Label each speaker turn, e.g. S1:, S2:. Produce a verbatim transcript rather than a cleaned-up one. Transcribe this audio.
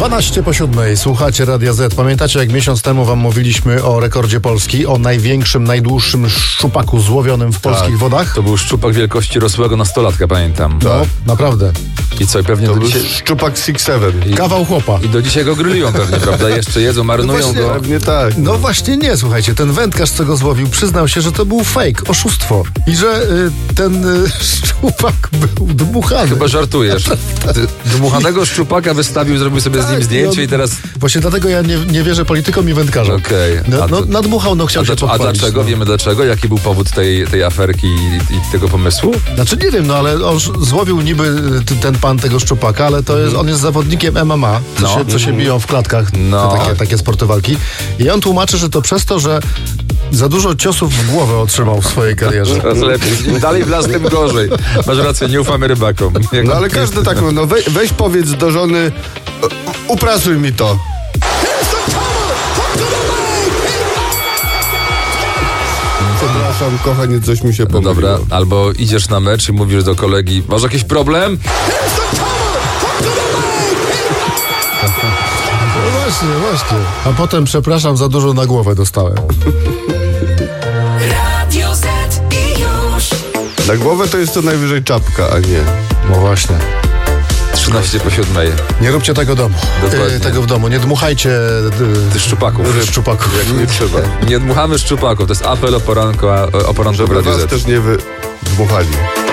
S1: dwanaście po siódmej. Słuchacie Radia Z. Pamiętacie, jak miesiąc temu wam mówiliśmy o rekordzie Polski, o największym, najdłuższym szczupaku złowionym w polskich
S2: tak.
S1: wodach?
S3: To był szczupak wielkości rosłego nastolatka, pamiętam.
S1: No, tak. Naprawdę.
S3: I co, i pewnie
S2: To
S3: do
S2: był
S3: dzisiaj...
S2: szczupak six seven.
S3: I,
S1: Kawał chłopa.
S3: I do dzisiaj go grillują pewnie, prawda? Jeszcze jedzą, marynują
S1: No właśnie,
S3: go.
S2: Pewnie tak.
S1: No właśnie nie, słuchajcie, ten wędkarz, co go złowił, przyznał się, że to był fake, oszustwo. I że y, ten y, szczupak był dmuchany.
S3: Chyba żartujesz. Ty dmuchanego szczupaka wystawił, zrobił sobie z nim
S1: Tak,
S3: zdjęcie
S1: no,
S3: i teraz...
S1: Właśnie dlatego ja nie, nie wierzę politykom i wędkarzom.
S3: Okej.
S1: No,
S3: A
S1: no,
S3: to-
S1: nadmuchał, no chciał
S3: A,
S1: się
S3: dlaczego- a
S1: pochwalić.
S3: dlaczego?
S1: No.
S3: Wiemy dlaczego? Jaki był powód tej, tej aferki i, i tego pomysłu?
S1: Znaczy nie wiem, no ale on złowił niby t- ten pan tego szczupaka, ale to jest, on jest zawodnikiem M M A, co,
S3: No.
S1: się, co się biją w klatkach,
S3: No.
S1: te takie, takie sporty walki. I on tłumaczy, że to przez to, że za dużo ciosów w głowę otrzymał w swojej karierze.
S3: Coraz lepiej. Im dalej w las, tym gorzej. Masz rację, nie ufamy rybakom. Jak
S2: No ale każdy tak, no weź, weź powiedz do żony, "U- uprasuj mi to. Przepraszam, kochanie, coś mi się
S3: No
S2: pomyliło.
S3: dobra, albo idziesz na mecz i mówisz do kolegi, masz jakiś problem?
S1: No właśnie, właśnie. A potem, przepraszam, za dużo na głowę dostałem.
S4: Radio Z i już.
S2: Na głowę to jest to najwyżej czapka, a nie.
S1: No właśnie.
S3: trzynaście po siódmej.
S1: Nie róbcie tego domu.
S3: Dokładnie.
S1: E, tego w domu. Nie dmuchajcie
S3: Ty szczupaków.
S1: e, szczupaków.
S2: Jak nie trzeba.
S3: Nie dmuchamy szczupaków. To jest apel o poranku, o poranku w
S2: Żeby
S3: Radiu
S2: was
S3: Z.
S2: też nie wy... dmuchali.